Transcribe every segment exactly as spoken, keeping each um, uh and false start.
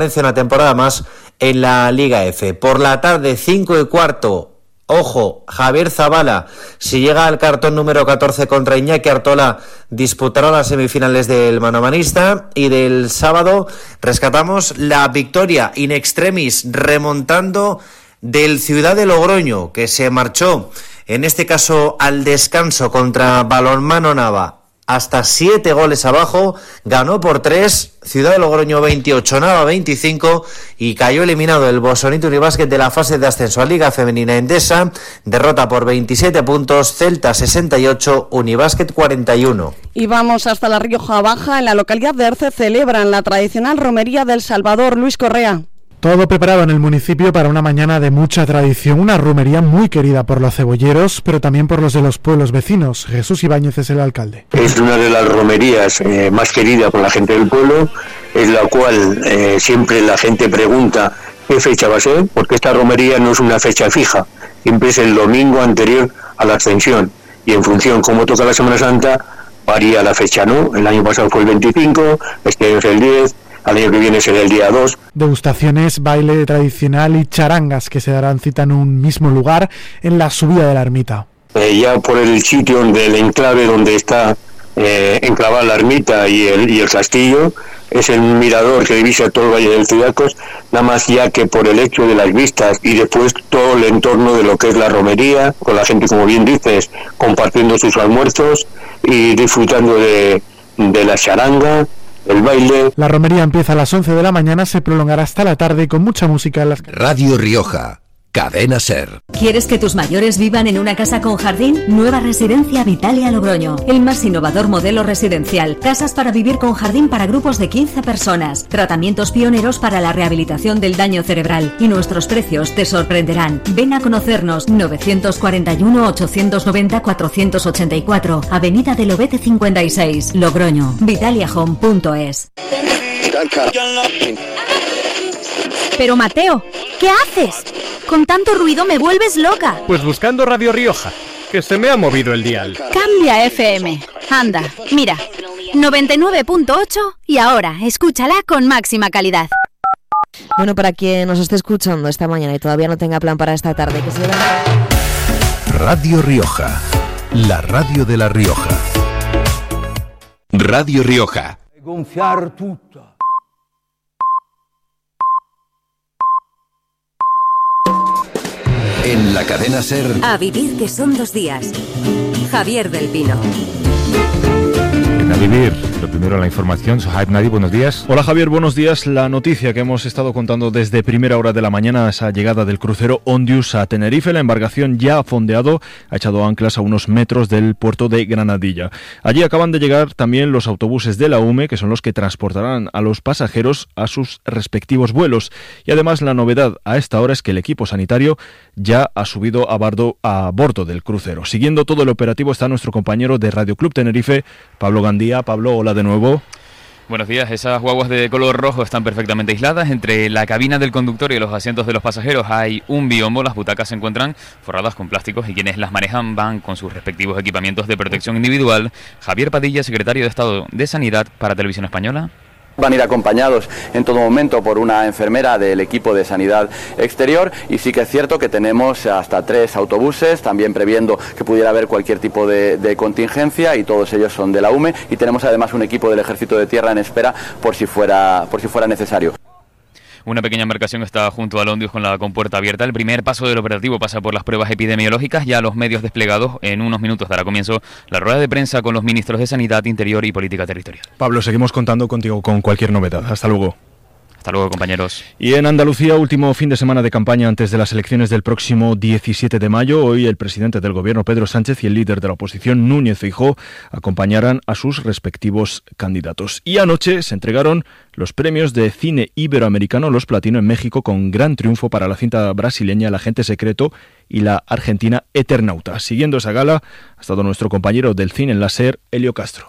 una temporada más en la Liga F. Por la tarde, cinco y cuarto, ojo, Javier Zabala, si llega al cartón número catorce contra Iñaki Artola, disputará las semifinales del manomanista. Y del sábado rescatamos la victoria in extremis, remontando del Ciudad de Logroño, que se marchó, en este caso al descanso contra Balonmano Nava, hasta siete goles abajo, ganó por tres, Ciudad de Logroño veintiocho, Nava veinticinco, y cayó eliminado el Bosonito Unibásquet de la fase de ascenso a Liga Femenina Endesa, derrota por veintisiete puntos, Celta sesenta y ocho, Unibásquet cuarenta y uno. Y vamos hasta la Rioja Baja. En la localidad de Erce celebran la tradicional romería del Salvador. Luis Correa. Todo preparado en el municipio para una mañana de mucha tradición, una romería muy querida por los cebolleros, pero también por los de los pueblos vecinos. Jesús Ibáñez es el alcalde. Es una de las romerías eh, más queridas por la gente del pueblo, es la cual eh, siempre la gente pregunta qué fecha va a ser, porque esta romería no es una fecha fija, siempre es el domingo anterior a la ascensión, y en función cómo toca la Semana Santa, varía la fecha, ¿no? El año pasado fue el veinticinco, este año es el diez, al año que viene será el día dos. Degustaciones, baile tradicional y charangas que se darán cita en un mismo lugar en la subida de la ermita. Eh, ya por el sitio donde el enclave donde está eh, enclavada la ermita y el, y el castillo, es el mirador que divisa todo el Valle del Cidacos, nada más ya que por el hecho de las vistas y después todo el entorno de lo que es la romería, con la gente, como bien dices, compartiendo sus almuerzos y disfrutando de, de la charanga, el baile. La romería empieza a las once de la mañana, se prolongará hasta la tarde con mucha música en las... Radio Rioja, Cadena Ser. ¿Quieres que tus mayores vivan en una casa con jardín? Nueva Residencia Vitalia Logroño. El más innovador modelo residencial. Casas para vivir con jardín para grupos de quince personas. Tratamientos pioneros para la rehabilitación del daño cerebral. Y nuestros precios te sorprenderán. Ven a conocernos. novecientos cuarenta y uno, ochocientos noventa, cuatrocientos ochenta y cuatro. Avenida del Obete cincuenta y seis. Logroño. Vitalia Home punto es. Pero Mateo, ¿qué haces? Con tanto ruido me vuelves loca. Pues buscando Radio Rioja, que se me ha movido el dial. Cambia F M. Anda, mira, noventa y nueve punto ocho y ahora escúchala con máxima calidad. Bueno, para quien nos esté escuchando esta mañana y todavía no tenga plan para esta tarde, que se va... Radio Rioja, la radio de La Rioja. Radio Rioja. Gonfiar tutto. En la cadena Ser. A vivir, que son dos días. Javier del Pino. A vivir, lo primero la información. Sohaib Nadi, buenos días. Hola Javier, buenos días. La noticia que hemos estado contando desde primera hora de la mañana, esa llegada del crucero Ondius a Tenerife. La embarcación ya ha fondeado, ha echado anclas a unos metros del puerto de Granadilla. Allí acaban de llegar también los autobuses de la U M E, que son los que transportarán a los pasajeros a sus respectivos vuelos. Y además la novedad a esta hora es que el equipo sanitario ya ha subido a bordo, a bordo del crucero. Siguiendo todo el operativo está nuestro compañero de Radio Club Tenerife, Pablo Gandía. Pablo, hola de nuevo. Buenos días. Esas guaguas de color rojo están perfectamente aisladas. Entre la cabina del conductor y los asientos de los pasajeros hay un biombo. Las butacas se encuentran forradas con plásticos y quienes las manejan van con sus respectivos equipamientos de protección individual. Javier Padilla, secretario de Estado de Sanidad para Televisión Española. Van a ir acompañados en todo momento por una enfermera del equipo de sanidad exterior y sí que es cierto que tenemos hasta tres autobuses, también previendo que pudiera haber cualquier tipo de, de contingencia, y todos ellos son de la U M E, y tenemos además un equipo del Ejército de Tierra en espera por si fuera, por si fuera necesario. Una pequeña embarcación está junto al Ondius con la compuerta abierta. El primer paso del operativo pasa por las pruebas epidemiológicas. Ya los medios desplegados, en unos minutos dará comienzo la rueda de prensa con los ministros de Sanidad, Interior y Política Territorial. Pablo, seguimos contando contigo con cualquier novedad. Hasta luego. Hasta luego, compañeros. Y en Andalucía, último fin de semana de campaña antes de las elecciones del próximo diecisiete de mayo. Hoy el presidente del gobierno, Pedro Sánchez, y el líder de la oposición, Núñez Feijóo, acompañarán a sus respectivos candidatos. Y anoche se entregaron los premios de cine iberoamericano, los Platino, en México, con gran triunfo para la cinta brasileña El agente secreto y la argentina Eternauta. Siguiendo esa gala ha estado nuestro compañero del cine en la SER, Elio Castro.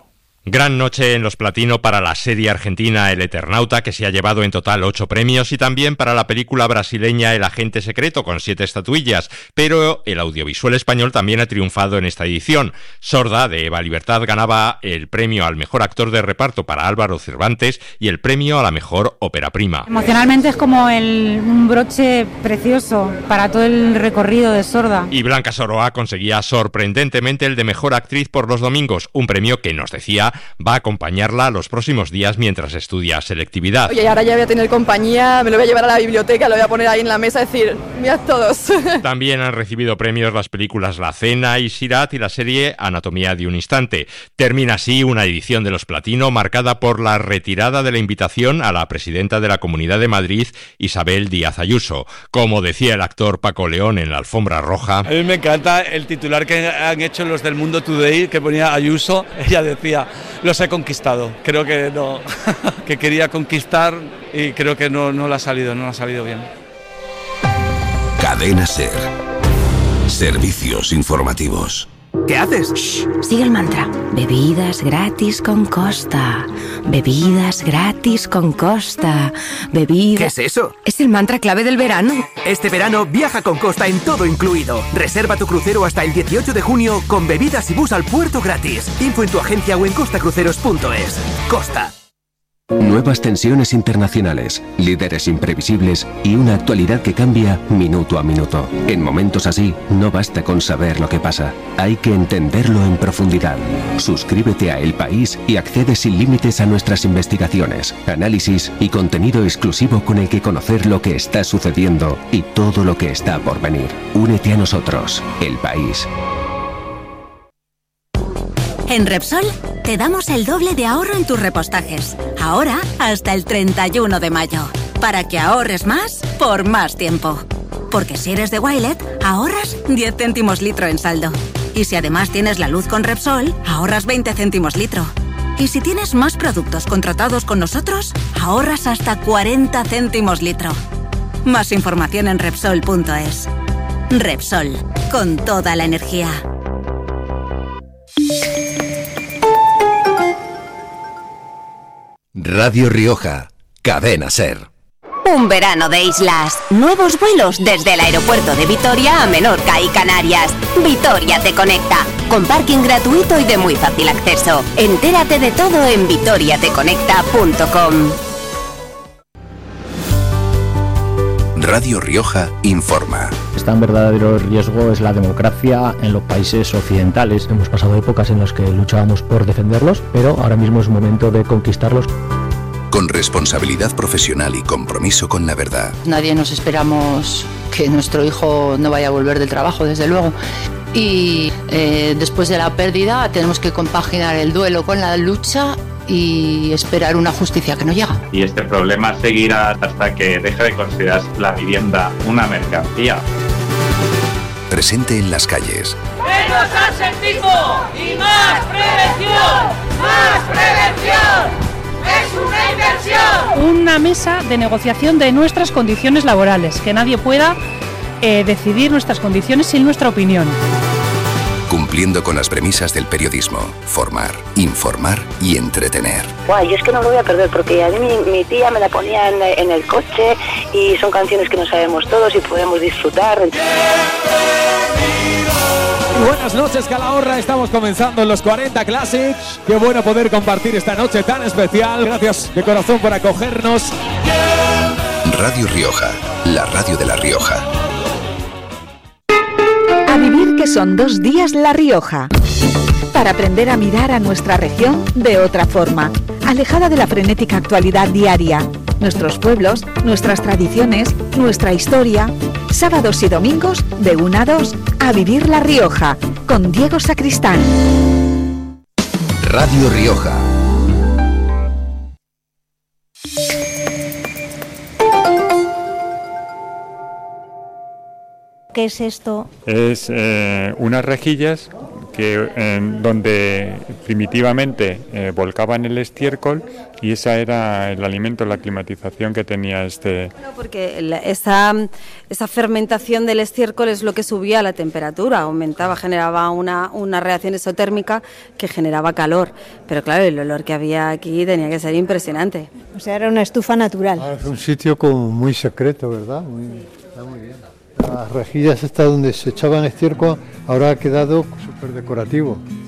Gran noche en los Platino para la serie argentina El Eternauta, que se ha llevado en total ocho premios, y también para la película brasileña El Agente Secreto, con siete estatuillas, pero el audiovisual español también ha triunfado en esta edición. Sorda, de Eva Libertad, ganaba el premio al mejor actor de reparto para Álvaro Cervantes y el premio a la mejor ópera prima. Emocionalmente es como el, un broche precioso para todo el recorrido de Sorda. Y Blanca Soroa conseguía sorprendentemente el de mejor actriz por Los Domingos, un premio que, nos decía, va a acompañarla los próximos días mientras estudia selectividad. Oye, ahora ya voy a tener compañía, me lo voy a llevar a la biblioteca, lo voy a poner ahí en la mesa y decir, mirad todos. También han recibido premios las películas La Cena y Sirat y la serie Anatomía de un Instante. Termina así una edición de Los Platino marcada por la retirada de la invitación a la presidenta de la Comunidad de Madrid, Isabel Díaz Ayuso. Como decía el actor Paco León en la alfombra roja: a mí me encanta el titular que han hecho los del Mundo Today, que ponía Ayuso. Ella decía: los he conquistado. Creo que no, que quería conquistar y creo que no, no le ha salido, no le ha salido bien. Cadena SER. Servicios informativos. ¿Qué haces? Shh, sigue el mantra. Bebidas gratis con Costa. Bebidas gratis con Costa. Bebidas... ¿Qué es eso? Es el mantra clave del verano. Este verano viaja con Costa en todo incluido. Reserva tu crucero hasta el dieciocho de junio con bebidas y bus al puerto gratis. Info en tu agencia o en costacruceros punto es. Costa. Nuevas tensiones internacionales, líderes imprevisibles y una actualidad que cambia minuto a minuto. En momentos así, no basta con saber lo que pasa, hay que entenderlo en profundidad. Suscríbete a El País y accede sin límites a nuestras investigaciones, análisis y contenido exclusivo con el que conocer lo que está sucediendo y todo lo que está por venir. Únete a nosotros, El País. En Repsol te damos el doble de ahorro en tus repostajes. Ahora hasta el treinta y uno de mayo. Para que ahorres más por más tiempo. Porque si eres de Wilet, ahorras diez céntimos litro en saldo. Y si además tienes la luz con Repsol, ahorras veinte céntimos litro. Y si tienes más productos contratados con nosotros, ahorras hasta cuarenta céntimos litro. Más información en Repsol punto es. Repsol, con toda la energía. Radio Rioja, Cadena SER. Un verano de islas. Nuevos vuelos desde el aeropuerto de Vitoria a Menorca y Canarias. Vitoria te conecta. Con parking gratuito y de muy fácil acceso. Entérate de todo en vitoria te conecta punto com. Radio Rioja informa. Está en verdadero riesgo es la democracia en los países occidentales. Hemos pasado épocas en las que luchábamos por defenderlos, pero ahora mismo es momento de conquistarlos. Con responsabilidad profesional y compromiso con la verdad. Nadie nos esperamos que nuestro hijo no vaya a volver del trabajo, desde luego. Y eh, después de la pérdida tenemos que compaginar el duelo con la lucha y esperar una justicia que no llega. Y este problema seguirá hasta que deje de considerar la vivienda una mercancía. Presente en las calles. ¡Menos absentismo y más prevención! ¡Más prevención! ¡Es una inversión! Una mesa de negociación de nuestras condiciones laborales, que nadie pueda eh, decidir nuestras condiciones sin nuestra opinión. Cumpliendo con las premisas del periodismo: formar, informar y entretener. Guay, yo es que no lo voy a perder porque a mí mi, mi tía me la ponía en, en el coche y son canciones que no sabemos todos y podemos disfrutar. Buenas noches, Calahorra, estamos comenzando en los cuarenta Classics. Qué bueno poder compartir esta noche tan especial. Gracias de corazón por acogernos. Radio Rioja, la radio de La Rioja. A vivir que son dos días La Rioja. Para aprender a mirar a nuestra región de otra forma, alejada de la frenética actualidad diaria. Nuestros pueblos, nuestras tradiciones, nuestra historia. Sábados y domingos de una a dos, A Vivir La Rioja, con Diego Sacristán. Radio Rioja. ¿Qué es esto? Es eh, unas rejillas que en donde primitivamente eh, volcaban el estiércol y ese era el alimento, la climatización que tenía este... No, porque la, esa, esa fermentación del estiércol es lo que subía la temperatura, aumentaba, generaba una, una reacción exotérmica que generaba calor, pero claro, el olor que había aquí tenía que ser impresionante. O sea, era una estufa natural. Ah, es un sitio como muy secreto, ¿verdad? Muy, está muy bien. Las rejillas estas donde se echaban estiércol ahora ha quedado súper decorativo.